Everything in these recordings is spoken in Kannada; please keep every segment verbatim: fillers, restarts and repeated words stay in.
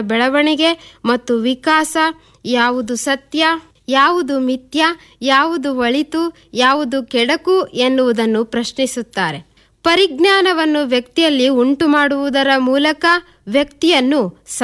ಬೆಳವಣಿಗೆ ಮತ್ತು ವಿಕಾಸ, ಯಾವುದು ಸತ್ಯ, ಯಾವುದು ಮಿಥ್ಯ, ಯಾವುದು ಒಳಿತು, ಯಾವುದು ಕೆಡಕು ಎನ್ನುವುದನ್ನು ಪ್ರಶ್ನಿಸುತ್ತಾರೆ. ಪರಿಜ್ಞಾನವನ್ನು ವ್ಯಕ್ತಿಯಲ್ಲಿ ಉಂಟು ಮಾಡುವುದರ ಮೂಲಕ ವ್ಯಕ್ತಿಯನ್ನು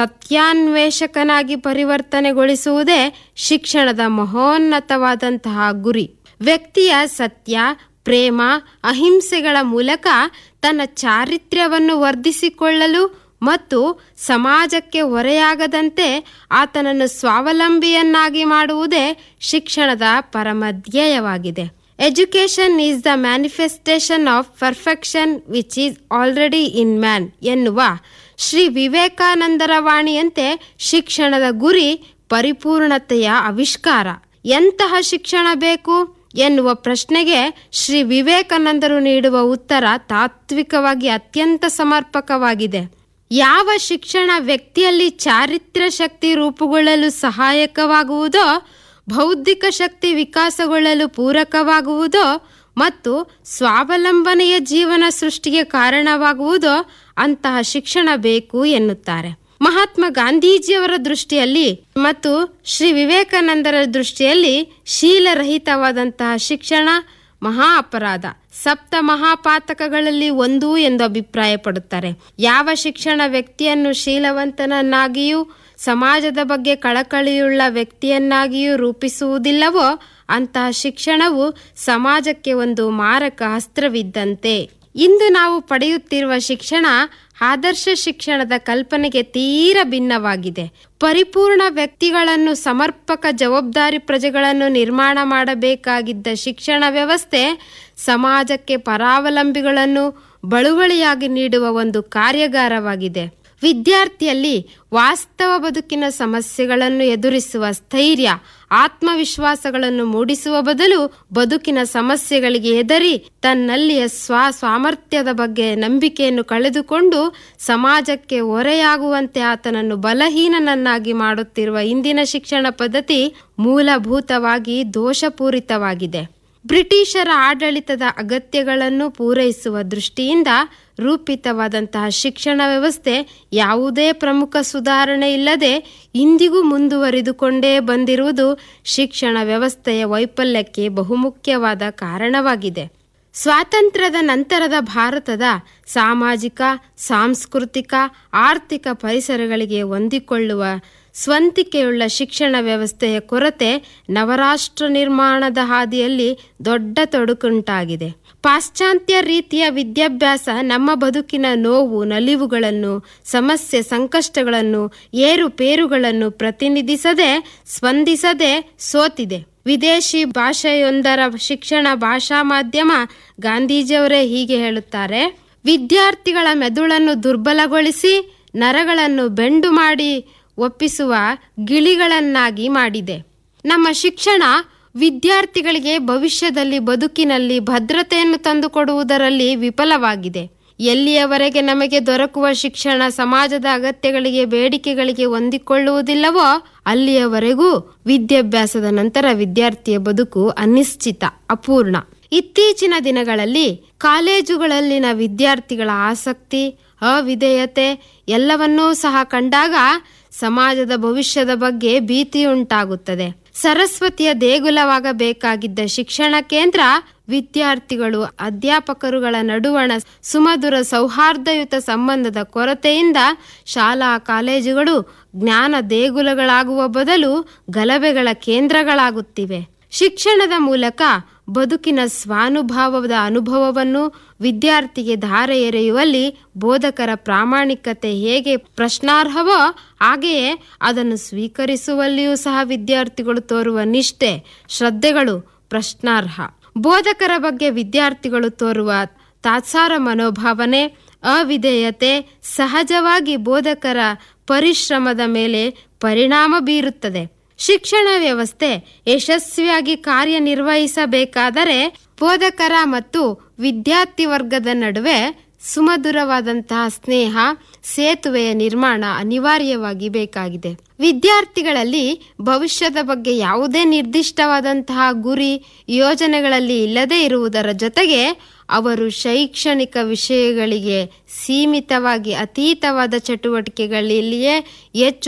ಸತ್ಯಾನ್ವೇಷಕನಾಗಿ ಪರಿವರ್ತನೆಗೊಳಿಸುವುದೇ ಶಿಕ್ಷಣದ ಮಹೋನ್ನತವಾದಂತಹ ಗುರಿ. ವ್ಯಕ್ತಿಯ ಸತ್ಯ, ಪ್ರೇಮ, ಅಹಿಂಸೆಗಳ ಮೂಲಕ ತನ್ನ ಚಾರಿತ್ರ್ಯವನ್ನು ವರ್ಧಿಸಿಕೊಳ್ಳಲು ಮತ್ತು ಸಮಾಜಕ್ಕೆ ಹೊರೆಯಾಗದಂತೆ ಆತನನ್ನು ಸ್ವಾವಲಂಬಿಯನ್ನಾಗಿ ಮಾಡುವುದೇ ಶಿಕ್ಷಣದ ಪರಮ ಧ್ಯೇಯವಾಗಿದೆ. Education is the manifestation of perfection which is already in man ಎನ್ನುವ ಶ್ರೀ ವಿವೇಕಾನಂದರ ವಾಣಿಯಂತೆ ಶಿಕ್ಷಣದ ಗುರಿ ಪರಿಪೂರ್ಣತೆಯ ಆವಿಷ್ಕಾರ. ಎಂತಹ ಶಿಕ್ಷಣ ಬೇಕು ಎನ್ನುವ ಪ್ರಶ್ನೆಗೆ ಶ್ರೀ ವಿವೇಕಾನಂದರು ನೀಡುವ ಉತ್ತರ ತಾತ್ವಿಕವಾಗಿ ಅತ್ಯಂತ ಸಮರ್ಪಕವಾಗಿದೆ. ಯಾವ ಶಿಕ್ಷಣ ವ್ಯಕ್ತಿಯಲ್ಲಿ ಚಾರಿತ್ರ್ಯ ಶಕ್ತಿ ರೂಪುಗೊಳ್ಳಲು ಸಹಾಯಕವಾಗುವುದೋ, ಬೌದ್ಧಿಕ ಶಕ್ತಿ ವಿಕಾಸಗೊಳ್ಳಲು ಪೂರಕವಾಗುವುದೋ ಮತ್ತು ಸ್ವಾವಲಂಬನೆಯ ಜೀವನ ಸೃಷ್ಟಿಗೆ ಕಾರಣವಾಗುವುದೋ ಅಂತಹ ಶಿಕ್ಷಣ ಬೇಕು ಎನ್ನುತ್ತಾರೆ. ಮಹಾತ್ಮ ಗಾಂಧೀಜಿಯವರ ದೃಷ್ಟಿಯಲ್ಲಿ ಮತ್ತು ಶ್ರೀ ವಿವೇಕಾನಂದರ ದೃಷ್ಟಿಯಲ್ಲಿ ಶೀಲರಹಿತವಾದಂತಹ ಶಿಕ್ಷಣ ಮಹಾ ಅಪರಾಧ, ಸಪ್ತ ಮಹಾಪಾತಕಗಳಲ್ಲಿ ಒಂದು ಎಂದು ಅಭಿಪ್ರಾಯಪಡುತ್ತಾರೆ. ಯಾವ ಶಿಕ್ಷಣ ವ್ಯಕ್ತಿಯನ್ನು ಶೀಲವಂತನನ್ನಾಗಿಯೂ ಸಮಾಜದ ಬಗ್ಗೆ ಕಳಕಳಿಯುಳ್ಳ ವ್ಯಕ್ತಿಯನ್ನಾಗಿಯೂ ರೂಪಿಸುವುದಿಲ್ಲವೋ ಅಂತಹ ಶಿಕ್ಷಣವು ಸಮಾಜಕ್ಕೆ ಒಂದು ಮಾರಕ ಅಸ್ತ್ರವಿದ್ದಂತೆ. ಇಂದು ನಾವು ಪಡೆಯುತ್ತಿರುವ ಶಿಕ್ಷಣ ಆದರ್ಶ ಶಿಕ್ಷಣದ ಕಲ್ಪನೆಗೆ ತೀರ ಭಿನ್ನವಾಗಿದೆ. ಪರಿಪೂರ್ಣ ವ್ಯಕ್ತಿಗಳನ್ನು, ಸಮರ್ಪಕ ಜವಾಬ್ದಾರಿ ಪ್ರಜೆಗಳನ್ನು ನಿರ್ಮಾಣ ಮಾಡಬೇಕಾಗಿದ್ದ ಶಿಕ್ಷಣ ವ್ಯವಸ್ಥೆ ಸಮಾಜಕ್ಕೆ ಪರಾವಲಂಬಿಗಳನ್ನು ಬಳುವಳಿಯಾಗಿ ನೀಡುವ ಒಂದು ಕಾರ್ಯಾಗಾರವಾಗಿದೆ. ವಿದ್ಯಾರ್ಥಿಯಲ್ಲಿ ವಾಸ್ತವ ಬದುಕಿನ ಸಮಸ್ಯೆಗಳನ್ನು ಎದುರಿಸುವ ಸ್ಥೈರ್ಯ, ಆತ್ಮವಿಶ್ವಾಸಗಳನ್ನು ಮೂಡಿಸುವ ಬದಲು ಬದುಕಿನ ಸಮಸ್ಯೆಗಳಿಗೆ ಹೆದರಿ ತನ್ನಲ್ಲಿಯ ಸ್ವ ಸಾಮರ್ಥ್ಯದ ಬಗ್ಗೆ ನಂಬಿಕೆಯನ್ನು ಕಳೆದುಕೊಂಡು ಸಮಾಜಕ್ಕೆ ಹೊರೆಯಾಗುವಂತೆ ಆತನನ್ನು ಬಲಹೀನನನ್ನಾಗಿ ಮಾಡುತ್ತಿರುವ ಇಂದಿನ ಶಿಕ್ಷಣ ಪದ್ಧತಿ ಮೂಲಭೂತವಾಗಿ ದೋಷಪೂರಿತವಾಗಿದೆ. ಬ್ರಿಟಿಷರ ಆಡಳಿತದ ಅಗತ್ಯಗಳನ್ನು ಪೂರೈಸುವ ದೃಷ್ಟಿಯಿಂದ ರೂಪಿತವಾದಂತಹ ಶಿಕ್ಷಣ ವ್ಯವಸ್ಥೆ ಯಾವುದೇ ಪ್ರಮುಖ ಸುಧಾರಣೆ ಇಲ್ಲದೆ ಇಂದಿಗೂ ಮುಂದುವರಿದುಕೊಂಡೇ ಬಂದಿರುವುದು ಶಿಕ್ಷಣ ವ್ಯವಸ್ಥೆಯ ವೈಫಲ್ಯಕ್ಕೆ ಬಹುಮುಖ್ಯವಾದ ಕಾರಣವಾಗಿದೆ. ಸ್ವಾತಂತ್ರ್ಯದ ನಂತರದ ಭಾರತದ ಸಾಮಾಜಿಕ, ಸಾಂಸ್ಕೃತಿಕ, ಆರ್ಥಿಕ ಪರಿಸರಗಳಿಗೆ ಹೊಂದಿಕೊಳ್ಳುವ ಸ್ವಂತಿಕೆಯುಳ್ಳ ಶಿಕ್ಷಣ ವ್ಯವಸ್ಥೆಯ ಕೊರತೆ ನವರಾಷ್ಟ್ರ ನಿರ್ಮಾಣದ ಹಾದಿಯಲ್ಲಿ ದೊಡ್ಡ ತೊಡಕುಂಟಾಗಿದೆ. ಪಾಶ್ಚಾತ್ಯ ರೀತಿಯ ವಿದ್ಯಾಭ್ಯಾಸ ನಮ್ಮ ಬದುಕಿನ ನೋವು ನಲಿವುಗಳನ್ನು, ಸಮಸ್ಯೆ ಸಂಕಷ್ಟಗಳನ್ನು, ಏರುಪೇರುಗಳನ್ನು ಪ್ರತಿನಿಧಿಸದೆ ಸ್ಪಂದಿಸದೆ ಸೋತಿದೆ. ವಿದೇಶಿ ಭಾಷೆಯೊಂದರ ಶಿಕ್ಷಣ ಭಾಷಾ ಮಾಧ್ಯಮ. ಗಾಂಧೀಜಿಯವರೇ ಹೀಗೆ ಹೇಳುತ್ತಾರೆ: ವಿದ್ಯಾರ್ಥಿಗಳ ಮೆದುಳನ್ನು ದುರ್ಬಲಗೊಳಿಸಿ ನರಗಳನ್ನು ಬೆಂಡು ಮಾಡಿ ಒಪ್ಪಿಸುವ ಗಿಳಿಗಳನ್ನಾಗಿ ಮಾಡಿದೆ. ನಮ್ಮ ಶಿಕ್ಷಣ ವಿದ್ಯಾರ್ಥಿಗಳಿಗೆ ಭವಿಷ್ಯದಲ್ಲಿ ಬದುಕಿನಲ್ಲಿ ಭದ್ರತೆಯನ್ನು ತಂದುಕೊಡುವುದರಲ್ಲಿ ವಿಫಲವಾಗಿದೆ. ಎಲ್ಲಿಯವರೆಗೆ ನಮಗೆ ದೊರಕುವ ಶಿಕ್ಷಣ ಸಮಾಜದ ಅಗತ್ಯಗಳಿಗೆ, ಬೇಡಿಕೆಗಳಿಗೆ ಹೊಂದಿಕೊಳ್ಳುವುದಿಲ್ಲವೋ ಅಲ್ಲಿಯವರೆಗೂ ವಿದ್ಯಾಭ್ಯಾಸದ ನಂತರ ವಿದ್ಯಾರ್ಥಿಯ ಬದುಕು ಅನಿಶ್ಚಿತ, ಅಪೂರ್ಣ. ಇತ್ತೀಚಿನ ದಿನಗಳಲ್ಲಿ ಕಾಲೇಜುಗಳಲ್ಲಿನ ವಿದ್ಯಾರ್ಥಿಗಳ ಆಸಕ್ತಿ, ಅವಿಧೇಯತೆ ಎಲ್ಲವನ್ನೂ ಸಹ ಕಂಡಾಗ ಸಮಾಜದ ಭವಿಷ್ಯದ ಬಗ್ಗೆ ಭೀತಿಯುಂಟಾಗುತ್ತದೆ. ಸರಸ್ವತಿಯ ದೇಗುಲವಾಗಬೇಕಾಗಿದ್ದ ಶಿಕ್ಷಣ ಕೇಂದ್ರ ವಿದ್ಯಾರ್ಥಿಗಳು ಅಧ್ಯಾಪಕರುಗಳ ನಡುವಣ ಸುಮಧುರ ಸೌಹಾರ್ದಯುತ ಸಂಬಂಧದ ಕೊರತೆಯಿಂದ ಶಾಲಾ ಕಾಲೇಜುಗಳು ಜ್ಞಾನ ದೇಗುಲಗಳಾಗುವ ಬದಲು ಗಲಭೆಗಳ ಕೇಂದ್ರಗಳಾಗುತ್ತಿವೆ. ಶಿಕ್ಷಣದ ಮೂಲಕ ಬದುಕಿನ ಸ್ವಾನುಭವದ ಅನುಭವವನ್ನು ವಿದ್ಯಾರ್ಥಿಗೆ ಧಾರೆ ಎರೆಯುವಲ್ಲಿ ಬೋಧಕರ ಪ್ರಾಮಾಣಿಕತೆ ಹೇಗೆ ಪ್ರಶ್ನಾರ್ಹವೋ ಹಾಗೆಯೇ ಅದನ್ನು ಸ್ವೀಕರಿಸುವಲ್ಲಿಯೂ ಸಹ ವಿದ್ಯಾರ್ಥಿಗಳು ತೋರುವ ನಿಷ್ಠೆ, ಶ್ರದ್ಧೆಗಳು ಪ್ರಶ್ನಾರ್ಹ. ಬೋಧಕರ ಬಗ್ಗೆ ವಿದ್ಯಾರ್ಥಿಗಳು ತೋರುವ ತಾತ್ಸಾರ ಮನೋಭಾವನೆ, ಅವಿಧೇಯತೆ ಸಹಜವಾಗಿ ಬೋಧಕರ ಪರಿಶ್ರಮದ ಮೇಲೆ ಪರಿಣಾಮ ಬೀರುತ್ತದೆ. ಶಿಕ್ಷಣ ವ್ಯವಸ್ಥೆ ಯಶಸ್ವಿಯಾಗಿ ಕಾರ್ಯನಿರ್ವಹಿಸಬೇಕಾದರೆ ಬೋಧಕರ ಮತ್ತು ವಿದ್ಯಾರ್ಥಿ ವರ್ಗದ ನಡುವೆ ಸುಮಧುರವಾದಂತಹ ಸ್ನೇಹ ಸೇತುವೆಯ ನಿರ್ಮಾಣ ಅನಿವಾರ್ಯವಾಗಿ ಬೇಕಾಗಿದೆ. ವಿದ್ಯಾರ್ಥಿಗಳಲ್ಲಿ ಭವಿಷ್ಯದ ಬಗ್ಗೆ ಯಾವುದೇ ನಿರ್ದಿಷ್ಟವಾದಂತಹ ಗುರಿ ಯೋಜನೆಗಳಲ್ಲಿ ಇಲ್ಲದೆ ಇರುವುದರ ಜೊತೆಗೆ ಅವರು ಶೈಕ್ಷಣಿಕ ವಿಷಯಗಳಿಗೆ ಸೀಮಿತವಾಗಿ ಅತೀತವಾದ ಚಟುವಟಿಕೆಗಳಲ್ಲಿಯೇ ಹೆಚ್ಚು